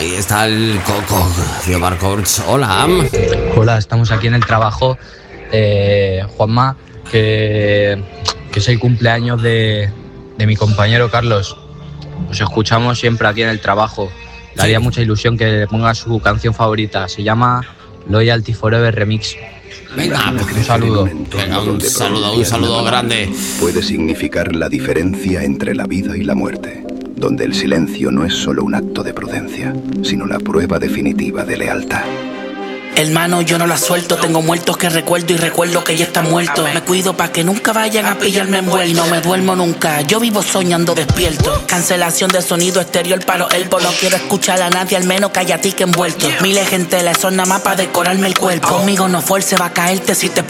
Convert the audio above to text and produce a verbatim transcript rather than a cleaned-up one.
Ahí está el Coco de Omar Courts. Hola. Hola, estamos aquí en el trabajo. Eh, Juanma, que, que es el cumpleaños de, de mi compañero Carlos. Os escuchamos siempre aquí en el trabajo. Le haría mucha ilusión que le ponga su canción favorita. Se llama Loyalty Forever Remix. Venga, un saludo. Venga, un saludo, un saludo grande. Puede significar la diferencia entre la vida y la muerte, donde el silencio no es solo un acto de prudencia, sino la prueba definitiva de lealtad. Hermano, yo no la suelto. Tengo muertos que recuerdo y recuerdo que ya están muertos. Me cuido pa' que nunca vayan a pillarme envuelto. Y no me duermo nunca, yo vivo soñando despierto. Cancelación de sonido exterior para los elbos. No quiero escuchar a nadie, al menos callatique envuelto. Miles de gente, son nada más pa' decorarme el cuerpo. Conmigo no fuerce, va a caerte si te